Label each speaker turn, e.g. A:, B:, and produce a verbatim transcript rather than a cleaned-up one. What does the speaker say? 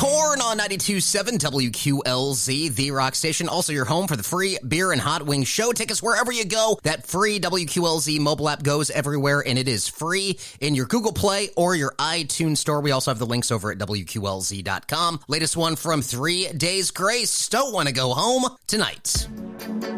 A: Korn on ninety-two point seven W Q L Z, the rock station. Also your home for the free beer and hot wing show. Tickets wherever you go. That free W Q L Z mobile app goes everywhere, and it is free in your Google Play or your iTunes store. We also have the links over at W Q L Z dot com. Latest one from Three Days Grace. Don't want to go home tonight.